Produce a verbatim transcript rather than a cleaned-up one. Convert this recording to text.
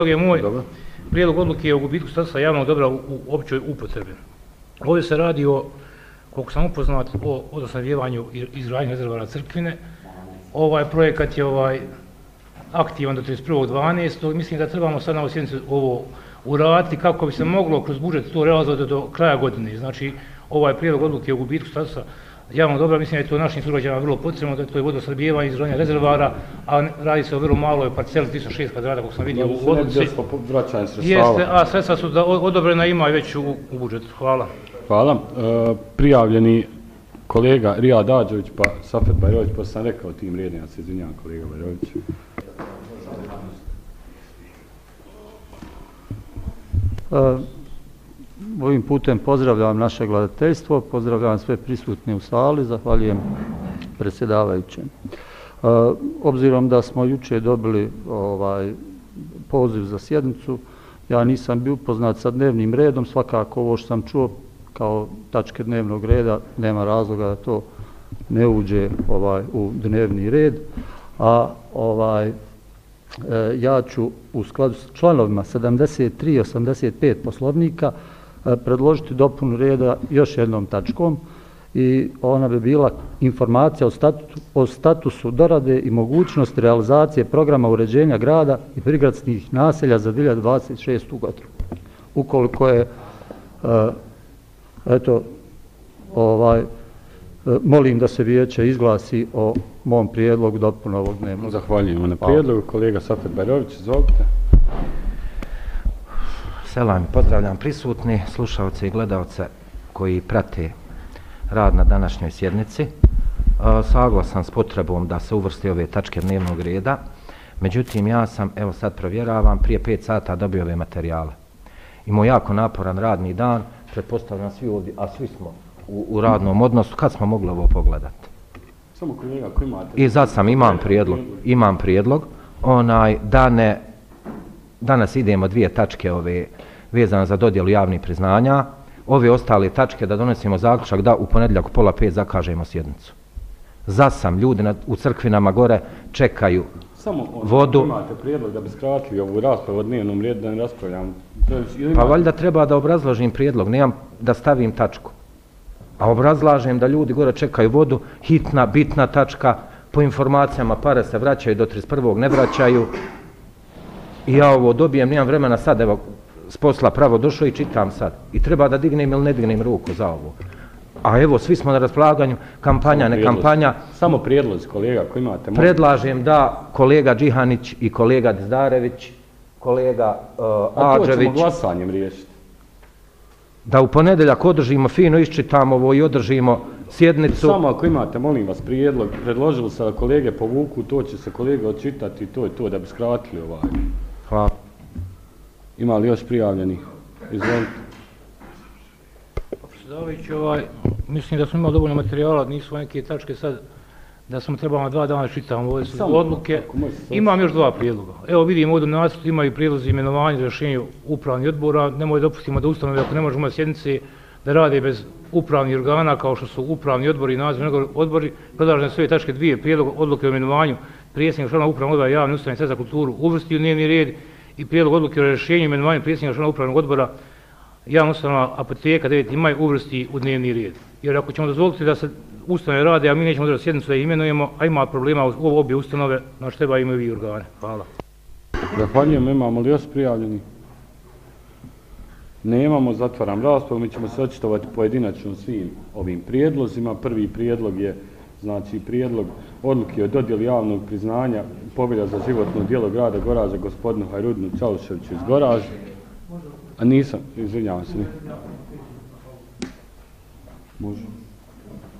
je moj prijedlog odluke o gubitku statusa javnog dobra u, u općoj upotrebi. Ovdje se radi o, koliko sam upoznat, o vodosnabdijevanju i izgradnji rezervoara Crkvine. Ovaj projekat je ovaj aktivan do trideset prvog dvanaestog Mislim da trebamo sad na ovoj sjednici ovo uraditi kako bi se moglo kroz budžet to realizovati do kraja godine. Znači, ovaj prijedlog odluke o gubitku statusa javnog dobra, mislim da je to našim sugrađanima vrlo potrebno, da je to vodosnabdijevanje i izgradnja rezervoara, a radi se o vrlo maloj parceli, tristo šest kvadrata, kako sam vidio u odluci. Jeste, a sredstva su da odobrena, ima i već u, u budžetu. Hvala. Hvala. E, prijavljeni kolega Rijad Ađović pa Safet Bajrović, pa sam rekao tim redima, se izvinjavam kolega Bajrović. E, Ovim putem pozdravljam naše gledateljstvo, pozdravljam sve prisutne u sali, zahvaljujem predsjedavajućem. E, obzirom da smo juče dobili ovaj poziv za sjednicu, ja nisam bio upoznat sa dnevnim redom, svakako ovo što sam čuo kao tačke dnevnog reda, nema razloga da to ne uđe ovaj u dnevni red, a ovaj e, ja ću u skladu s članovima sedamdeset tri i osamdeset pet Poslovnika predložiti dopunu reda još jednom tačkom i ona bi bila informacija o, statu, o statusu dorade i mogućnosti realizacije programa uređenja grada i prigradskih naselja za dvije hiljade dvadeset šestu godinu. Ukoliko je, uh, eto, ovaj, uh, molim da se vijeće izglasi o mom prijedlogu dopuna ovog dnevnog. Zahvaljujemo na prijedlogu. Kolega Safet Bajrović, izvolite. Selam, pozdravljam prisutni slušalce i gledalce koji prate rad na današnjoj sjednici. Saglasan s potrebom da se uvrsti ove tačke dnevnog reda. Međutim, ja sam, evo sad provjeravam, prije pet sata dobio ove materijale. Imao jako naporan radni dan, pretpostavljam svi ovdje, a svi smo u, u radnom odnosu. Kad smo mogli ovo pogledati? Samo kolega, ako imate... I sad sam, imam prijedlog, imam prijedlog, onaj, da ne... Danas idemo dvije tačke ove vezane za dodjelu javnih priznanja. Ove ostale tačke da donesemo zaključak da u ponedjeljak u pola pet zakažemo sjednicu. Zasam, ljudi na, u Crkvinama gore čekaju Samo vodu. Samo imate prijedlog da bi skratili ovu raspravu od dnevnom redu da ne raspravljam. Imate... Pa valjda treba da obrazložim prijedlog, nemam da stavim tačku. A obrazlažem da ljudi gore čekaju vodu, hitna, bitna tačka, po informacijama pare se vraćaju do trideset prvog ne vraćaju. I ja ovo dobijem, nemam vremena sad, evo, s posla pravo došao i čitam sad. I treba da dignem ili ne dignem ruku za ovo. A evo, svi smo na raspolaganju, kampanja, ne kampanja. Samo prijedlozi, kolega, ako imate... Predlažem da kolega Džihanić i kolega Dizdarević, kolega uh, Ađević... A to ćemo glasanjem riješiti. Da u ponedeljak održimo, fino iščitamo ovo i održimo sjednicu. Samo ako imate, molim vas, prijedlog, predložili se da kolege povuku, to će se kolega odčitati i to je to, da bi skratili ovaj. Hvala. Ima li još prijavljenih? Izvolite. Predsjedavajući, ovaj, mislim da smo imali dovoljno materijala, nisu neke tačke sad, da smo trebamo dva dana čitamo ove su odluke. Imam još dva prijedloga. Evo vidim ovdje na nacrtu imaju prijedlozi imenovanja za rješenje upravnih odbora. Nemoj dopustimo da ustanove, ako ne možemo imati sjednice, da rade bez upravnih organa kao što su upravni odbori i nadzorni odbori. Predlažem sve tačke dvije prijedlog odluke o imenovanju predsjednika člana upravnog odbora javne ustanove Centra za kulturu uvrsti u dnevni red i prijedlog odluke o rješenju imenovanju predsjednika člana upravnog odbora javna ustanova apoteka devet imaju uvrsti u dnevni red. Jer ako ćemo dozvoliti da se ustanove rade, a mi nećemo održati sjednicu da imenujemo, a ima problema u obje ustanove, znači treba imaju vi organe. Hvala. Zahvaljujem, imamo li još prijavljeni? Nemamo, zatvaram raspravu, mi ćemo se očitovati pojedinačno svim ovim prijedlozima. Prvi prijedlog je, znači, prijedlog odluke o dodjeli javnog priznanja povelja za životno djelo grada Goraža gospodinu Hajrudinu Čauševiću iz Goraža. A nisam, izvinjavam se. Može.